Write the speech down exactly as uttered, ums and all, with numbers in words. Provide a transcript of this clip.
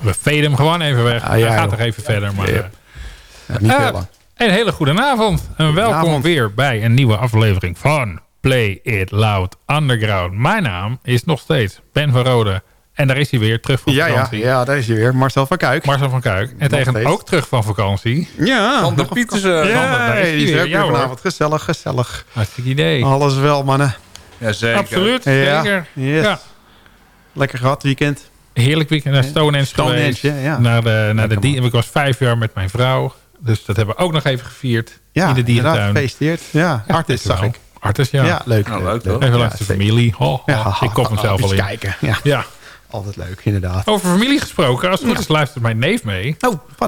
We veden hem gewoon even weg. Ah, ja, Hij gaat joh. nog even verder. Maar, Yep. Ja, niet uh, veel lang. een hele goede avond. En welkom Goedenavond. weer bij een nieuwe aflevering van Play It Loud Underground. Mijn naam is nog steeds Ben van Rode. En daar is hij weer, terug van Ja, ja, vakantie. ja, daar is hij weer. Marcel van Kuik. Marcel van Kuik. En Nog tegen hem steeds. ook terug van vakantie. Ja. Sander Pietersen. Ja, Sander, daar is hij die is weer. er ook Ja, weer hoor. vanavond. Gezellig, gezellig. Hartstikke idee. Alles wel, mannen. Jazeker. Absoluut, Ja. zeker. Yes. Ja. Lekker gehad, weekend. Heerlijk weekend naar Stonehenge geweest. Stonehenge, ja. Naar de, naar de Lekker, die, ik was vijf jaar met mijn vrouw. Dus dat hebben we ook nog even gevierd. Ja, in de inderdaad, dierentuin. gefeliciteerd. Ja, Ja, artist zag dankjewel. ik. Artis, ja. Ja, leuk. Nou, leuk, toch? Even Ja, langs de zeker. familie. Ho, ho. Ja, ik kop mezelf eens al in. kijken. Ja, Ja. altijd leuk, inderdaad. Over familie gesproken. Als het goed is luistert mijn neef mee. Oh, wat